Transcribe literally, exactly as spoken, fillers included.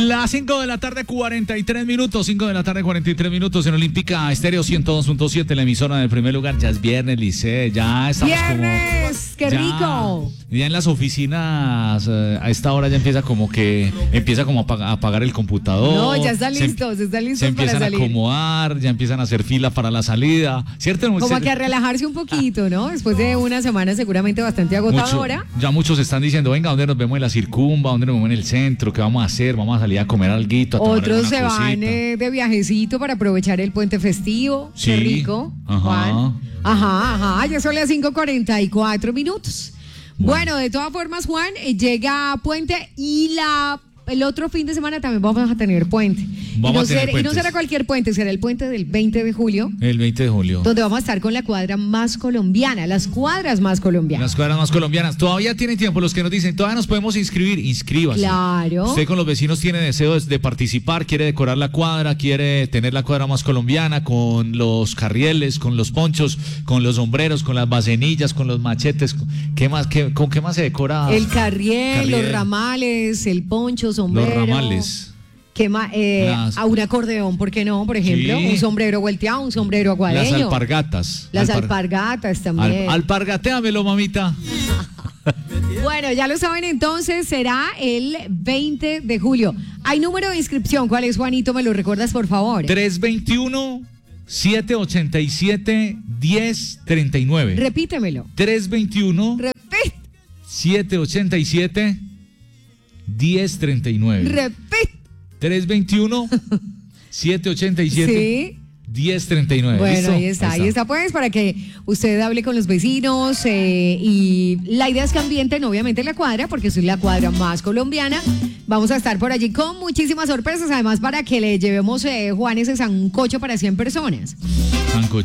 Las cinco de la tarde, cuarenta y tres minutos. cinco de la tarde, cuarenta y tres minutos en Olímpica Estéreo ciento dos punto siete, la emisora del primer lugar. Ya es viernes, Lice. Ya estamos ¡Viernes! como. ¡Qué ya, rico! Ya en las oficinas, eh, a esta hora ya empieza como que. Empieza como a, pag- a apagar el computador. No, ya están Se- listos, están listos Se empiezan para a salir. acomodar, ya empiezan a hacer fila para la salida. ¿Cierto? Como Se- que a relajarse un poquito, ¿no? Después de una semana seguramente bastante Mucho- agotadora. ya muchos están diciendo, venga, ¿dónde nos vemos en la Circunva? ¿Dónde nos vemos en el centro? ¿Qué vamos a hacer? Vamos a salir a comer alguito, a tomar Otros alguna se van cosita. eh, de viajecito para aprovechar el puente festivo. Sí. Qué rico, Ajá. Juan. Ajá, ajá, ya son las cinco cuarenta y cuatro minutos. Bueno. bueno, de todas formas, Juan, eh, llega puente y la el otro fin de semana también vamos a tener puente. Vamos y, no a tener ser- y no puentes. será cualquier puente, será el puente del veinte de julio, El veinte de julio. donde vamos a estar con la cuadra más colombiana, las cuadras más colombianas. Las cuadras más colombianas. Todavía tienen tiempo. Los que nos dicen, todavía nos podemos inscribir. Inscríbase. Claro. Usted con los vecinos tiene deseo de participar, quiere decorar la cuadra, quiere tener la cuadra más colombiana con los carrieles, con los ponchos, con los sombreros, con las bacenillas, con los machetes. ¿Qué más? ¿Qué, ¿Con qué más se decora? El carriel, Carriel. los ramales, el poncho, sombrero. Los ramales. ¿Qué más? Eh, Las- a un acordeón, ¿por qué no? Por ejemplo, Sí. un sombrero volteado, un sombrero aguadeño. Las alpargatas. Las Alpar- alpargatas también. Al, alpargatéamelo, mamita. Bueno, ya lo saben entonces, será el veinte de julio. Hay número de inscripción, ¿cuál es, Juanito? ¿Me lo recuerdas, por favor? tres veintiuno, setecientos ochenta y siete, diez treinta y nueve. Repítemelo. tres veintiuno, Repite, setecientos ochenta y siete, diez treinta y nueve. repite. tres veintiuno, setecientos ochenta y siete, Sí. diez treinta y nueve. Bueno, ¿Listo? ahí está, ahí está, pues, para que usted hable con los vecinos eh, y la idea es que ambienten, obviamente, la cuadra, porque soy la cuadra más colombiana. Vamos a estar por allí con muchísimas sorpresas, además para que le llevemos, eh, Juan, ese sancocho para cien personas. Sancocho.